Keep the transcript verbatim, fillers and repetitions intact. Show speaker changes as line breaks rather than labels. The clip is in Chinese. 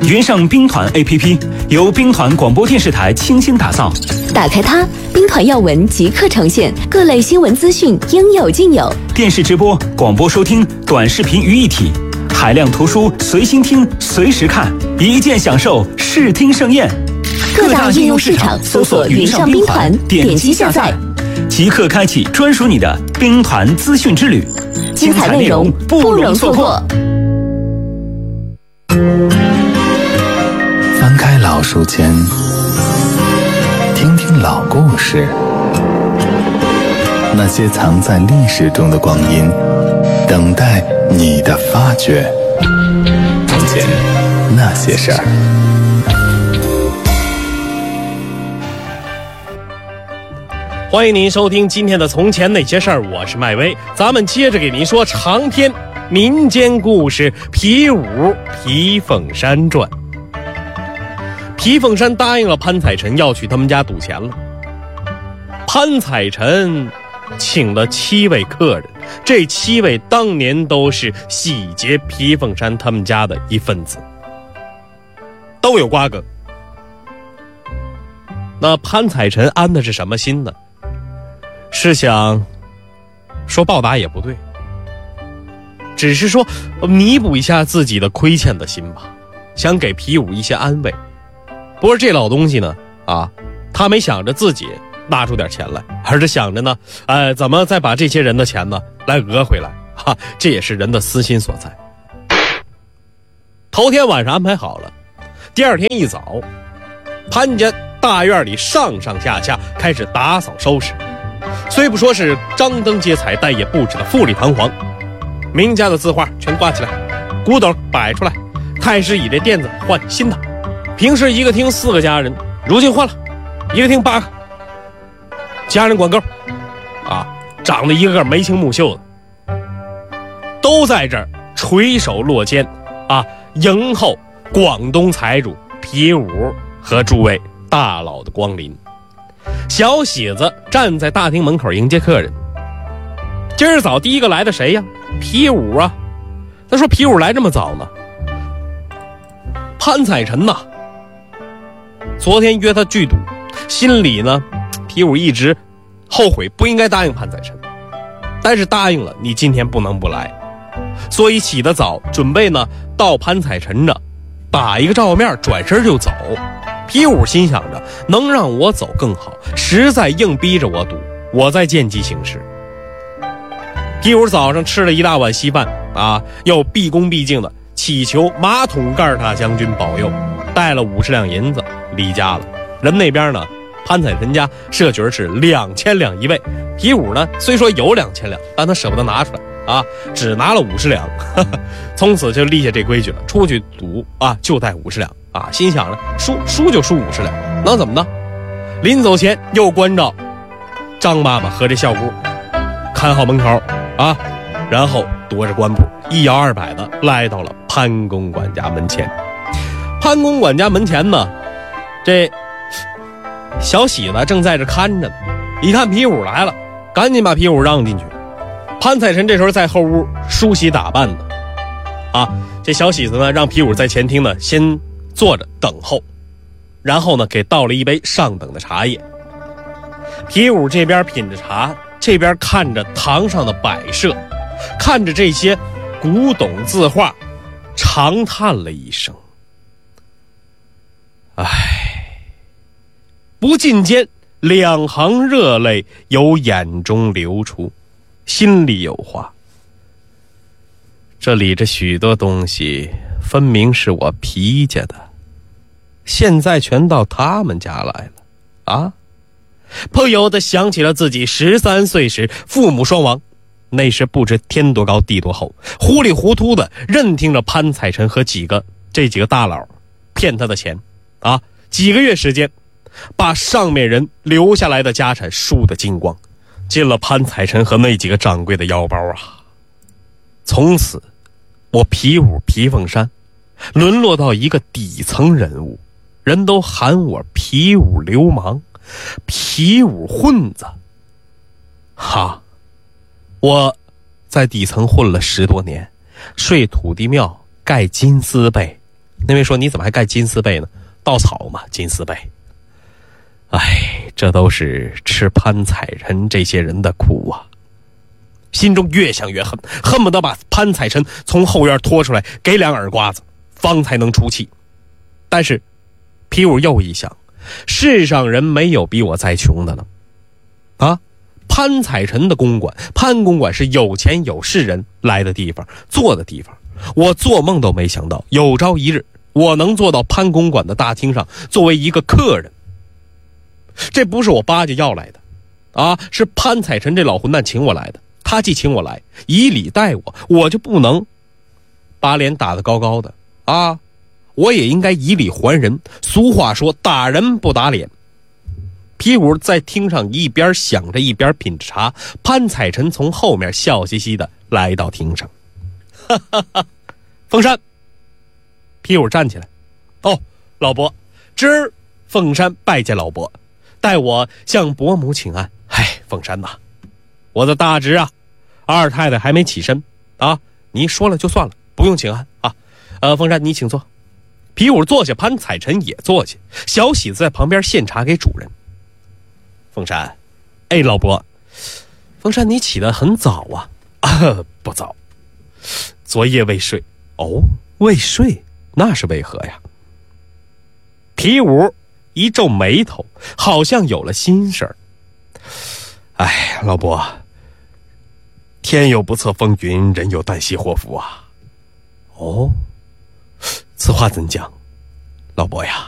云上兵团 A P P 由兵团广播电视台倾心打造。
打开它，兵团要闻即刻呈现，各类新闻资讯应有尽有。
电视直播、广播收听、短视频于一体，海量图书随心听、随时看，一键享受视听盛宴。
各大应用市场搜索云上兵团，点击下载，
即刻开启专属你的兵团资讯之旅，
精彩内容不容错过。
翻开老书签，听听老故事，那些藏在历史中的光阴，等待你的发掘。从前那些事儿。
欢迎您收听今天的《从前那些事儿》，我是麦威，咱们接着给您说长篇民间故事《皮五皮凤山传》。皮凤山答应了潘彩臣要去他们家赌钱了。潘彩臣请了七位客人，这七位当年都是洗劫皮凤山他们家的一份子，都有瓜葛。那潘彩臣安的是什么心呢？是想说报答也不对，只是说弥补一下自己的亏欠的心吧，想给皮五一些安慰。不过这老东西呢，啊，他没想着自己拿出点钱来，而是想着呢，呃，怎么再把这些人的钱呢来讹回来，哈，这也是人的私心所在。头天晚上安排好了，第二天一早，潘家大院里上上下下开始打扫收拾。虽不说是张灯结彩，但也布置得富丽堂皇。名家的字画全挂起来，古董摆出来，太师椅这垫子换新的。平时一个厅四个家人，如今换了一个厅八个家人管够啊，长得一个个眉清目秀的，都在这儿垂手落肩啊，迎候广东财主皮五和诸位大佬的光临。小喜子站在大厅门口迎接客人。今儿早第一个来的谁呀？皮五啊。他说皮五来这么早呢？潘彩臣呐，昨天约他聚赌，心里呢，皮五一直后悔不应该答应潘彩臣，但是答应了，你今天不能不来，所以起得早，准备呢到潘彩臣这打一个照面，转身就走。皮五心想着，能让我走更好，实在硬逼着我赌，我再见机行事。皮五早上吃了一大碗稀饭啊，又毕恭毕敬的祈求马桶盖大将军保佑，带了五十两银子离家了。人那边呢，潘彩臣家设局是两千两一位，皮五呢虽说有两千两，但他舍不得拿出来啊，只拿了五十两，呵呵，从此就立下这规矩了，出去赌啊就带五十两啊，心想着输输就输五十两，能怎么呢？临走前又关照张妈妈和这小姑看好门口啊，然后夺着官布一摇二摆的来到了潘公管家门前。潘公管家门前呢，这小喜子正在这看着呢，一看皮五来了，赶紧把皮五让进去。潘彩臣这时候在后屋梳洗打扮的啊，这小喜子呢让皮五在前厅呢先坐着等候，然后呢给倒了一杯上等的茶叶。皮五这边品着茶，这边看着堂上的摆设，看着这些古董字画，长叹了一声，唉，不禁间两行热泪由眼中流出，心里有话，这里这许多东西分明是我皮家的，现在全到他们家来了啊！不由得想起了自己十三岁时父母双亡，那时不知天多高地多厚，糊里糊涂的任听着潘彩臣和几个这几个大佬骗他的钱啊，几个月时间把上面人留下来的家产输得精光，进了潘彩臣和那几个掌柜的腰包啊！从此我皮五皮凤山沦落到一个底层人物，人都喊我皮五流氓，皮五混子。哈，我在底层混了十多年，睡土地庙，盖金丝被那位说你怎么还盖金丝被呢？稻草嘛，金丝被。哎，这都是吃潘彩臣这些人的苦啊！心中越想越恨，恨不得把潘彩臣从后院拖出来，给两耳刮子，方才能出气。但是皮五又一想，世上人没有比我再穷的了啊！潘彩臣的公馆，潘公馆是有钱有势人来的地方，坐的地方。我做梦都没想到，有朝一日我能坐到潘公馆的大厅上，作为一个客人。这不是我巴结要来的啊，是潘彩臣这老混蛋请我来的。他既请我来，以礼待我，我就不能把脸打得高高的啊，我也应该以礼还人。俗话说，打人不打脸。皮五在厅上一边想着一边品着茶，潘彩臣从后面笑嘻嘻的来到厅上。哈哈哈，凤山。皮五站起来，哦，老伯，侄儿凤山拜见老伯，代我向伯母请安。唉，凤山呐，我的大侄啊，二太太还没起身啊，你说了就算了，不用请安啊。呃，凤山你请坐。皮五坐下，潘彩臣也坐下，小喜子在旁边献茶给主人。凤山，哎，老伯，凤山你起得很早啊。啊，不早，昨夜未睡。哦，未睡，那是为何呀？皮五一皱眉头，好像有了心事儿。哎，老伯，天有不测风云，人有旦夕祸福啊。哦，此话怎讲？老伯呀，